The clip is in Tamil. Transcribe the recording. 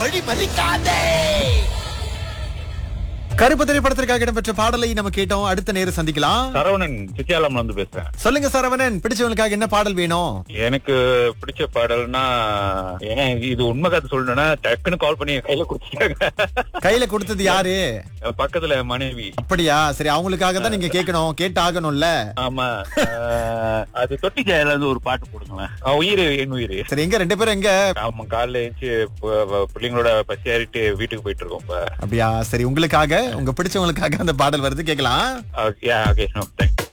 வழி மறிக்காதே. கருப்பு திரைப்படத்திற்காக இடம்பெற்ற பாடலை நம்ம கேட்டோம். அடுத்த நேரம் சந்திக்கலாம். சரவணன் சித்தியாலம்ல இருந்து பேசுறேன். சொல்லுங்க சரவணன், பிடிச்சவங்களுக்காக என்ன பாடல் வேணும்? எனக்கு பிடிச்ச பாடல்னா, ஏன்னா இது உண்மை கதை சொல்லணும்னா டக்குன்னு கால் பண்ணி என் கையில கொடுத்துட்டாங்க. கையில கொடுத்தது யாரு? பக்கத்துல மனைவி. அப்படியா? சரி, அவங்களுக்காக தான் நீங்க கேட்கணும், கேட்டு ஆகணும்ல. ஆமா. அது தொட்டி ஜெயல இருந்து ஒரு பாட்டு போடுங்களேன். உயிர் என் உயிர். சரி, எங்க ரெண்டு பேரும் எங்க? ஆமா, காலைல எழுந்துச்சு பிள்ளைங்களோட பசி ஏறிட்டு வீட்டுக்கு போயிட்டு இருக்கோம் இப்ப. அப்படியா? சரி, உங்களுக்காக, உங்க பிடிச்சவங்களுக்காக அந்த பாடல் வருது, கேட்கலாம். Okay, okay, thanks.